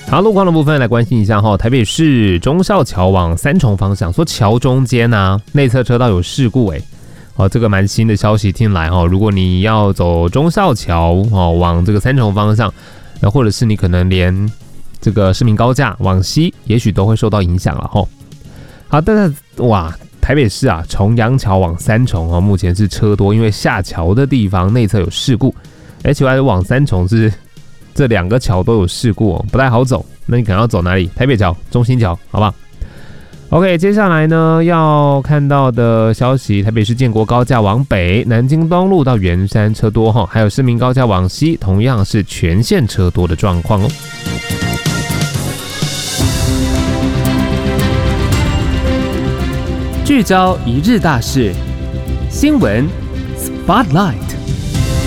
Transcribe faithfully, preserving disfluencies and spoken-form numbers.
好，路况的部分来关心一下哈，台北市忠孝桥往三重方向，说桥中间啊内侧车道有事故哎、欸，哦，这个蛮新的消息听来哈，如果你要走忠孝桥哦往这个三重方向，那或者是你可能连这个市民高架往西，也许都会受到影响了哈。好，但是哇，台北市啊重阳桥往三重哦，目前是车多，因为下桥的地方内侧有事故，而且还往三重是。这两个桥都有事故哦，不太好走。那你可能要走哪里？台北桥、中心桥，好不好 ？OK， 接下来呢要看到的消息，台北市建国高架往北，南京东路到圆山车多哈，还有市民高架往西，同样是全线车多的状况哦。 聚焦一日大事，新闻 Spotlight。